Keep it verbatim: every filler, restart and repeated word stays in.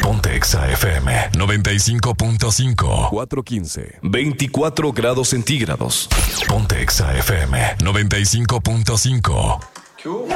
Ponte Exa F M noventa y cinco punto cinco. cuatro quince. veinticuatro grados centígrados. Ponte Exa F M noventa y cinco punto cinco. ¿Qué hubo?